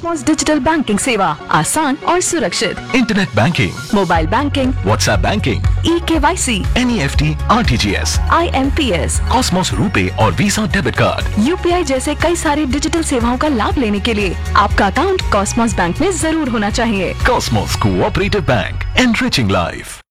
Cosmos digital banking सेवा, आसान और सुरक्षित। Internet banking, mobile banking, WhatsApp banking, eKYC, NEFT, RTGS, IMPS, Cosmos RuPay और वीजा डेबिट कार्ड, UPI जैसे कई सारी डिजिटल सेवाओं का लाभ लेने के लिए आपका अकाउंट कॉस्मोस बैंक में जरूर होना चाहिए। Cosmos cooperative bank, enriching life.